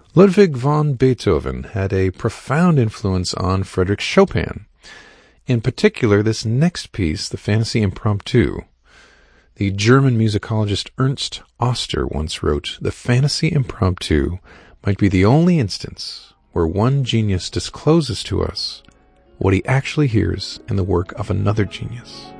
Ludwig van Beethoven had a profound influence on Frédéric Chopin. In particular, this next piece, the Fantasy Impromptu. The German musicologist Ernst Oster once wrote, "The Fantasy Impromptu might be the only instance where one genius discloses to us what he actually hears in the work of another genius."